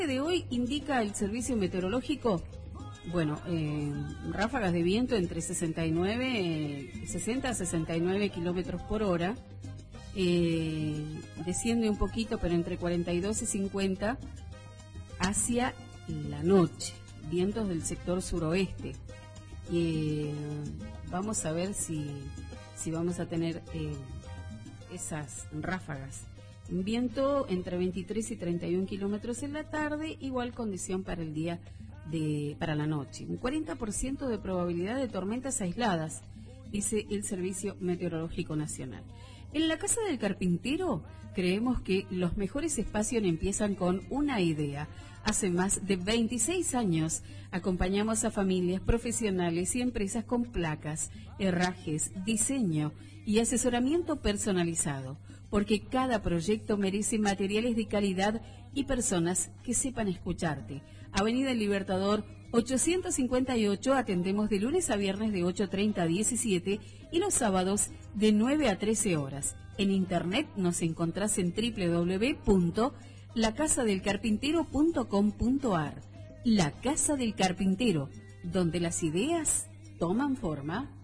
De hoy indica el servicio meteorológico, bueno, ráfagas de viento entre 60 a 69 kilómetros por hora, desciende un poquito, pero entre 42 y 50 hacia la noche, vientos del sector suroeste. Vamos a ver si vamos a tener esas ráfagas. Viento entre 23 y 31 kilómetros en la tarde, igual condición para el día para la noche. Un 40% de probabilidad de tormentas aisladas, dice el Servicio Meteorológico Nacional. En la Casa del Carpintero creemos que los mejores espacios empiezan con una idea. Hace más de 26 años acompañamos a familias, profesionales y empresas con placas, herrajes, diseño y asesoramiento personalizado, porque cada proyecto merece materiales de calidad y personas que sepan escucharte. Avenida El Libertador 858, atendemos de lunes a viernes de 8:30 a 17 y los sábados de 9 a 13 horas. En internet nos encontrás en www.lacasadelcarpintero.com.ar. La Casa del Carpintero, donde las ideas toman forma.